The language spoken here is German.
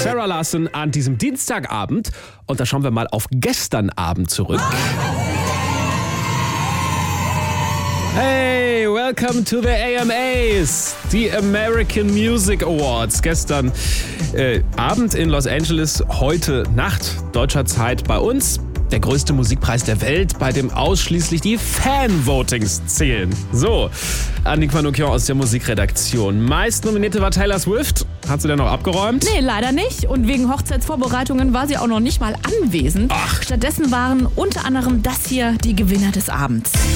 Sarah Larsson an diesem Dienstagabend. Und da schauen wir mal auf gestern Abend zurück. Hey, welcome to the AMAs, die American Music Awards. Gestern Abend in Los Angeles, heute Nacht deutscher Zeit bei uns. Der größte Musikpreis der Welt, bei dem ausschließlich die Fan-Votings zählen. So, Annick Manoukian aus der Musikredaktion. Meist nominierte war Taylor Swift. Hat sie denn noch abgeräumt? Nee, leider nicht. Und wegen Hochzeitsvorbereitungen war sie auch noch nicht mal anwesend. Ach. Stattdessen waren unter anderem das hier die Gewinner des Abends.